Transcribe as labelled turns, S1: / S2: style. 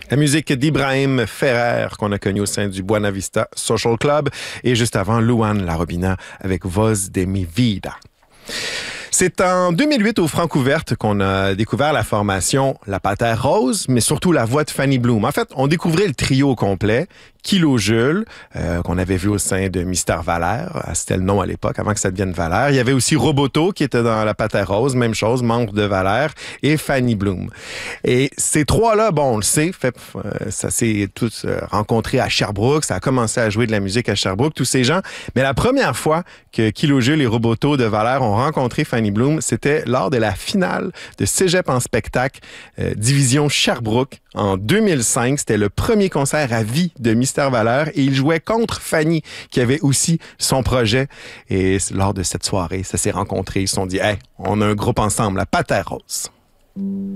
S1: La musique d'Ibrahim Ferrer qu'on a connu au sein du Buena Vista Social Club et juste avant Luan Larobina avec Voz de mi vida. C'est en 2008 au Francouverte qu'on a découvert la formation La Patère Rose, mais surtout la voix de Fanny Bloom. En fait, on découvrait le trio au complet, Kilojules, qu'on avait vu au sein de Mystère Valère, c'était le nom à l'époque, avant que ça devienne Valère. Il y avait aussi Roboto qui était dans La Patère Rose, même chose, membre de Valère, et Fanny Bloom. Et ces trois-là, bon, on le sait, ça s'est tous rencontrés à Sherbrooke, ça a commencé à jouer de la musique à Sherbrooke, tous ces gens. Mais la première fois que Kilojules et Roboto de Valère ont rencontré Fanny Bloom, c'était lors de la finale de Cégep en spectacle, division Sherbrooke, en 2005. C'était le premier concert à vie de Mystère Valère et il jouait contre Fanny, qui avait aussi son projet. Et lors de cette soirée, ça s'est rencontré. Ils se sont dit, hey, on a un groupe ensemble, la Patère Rose.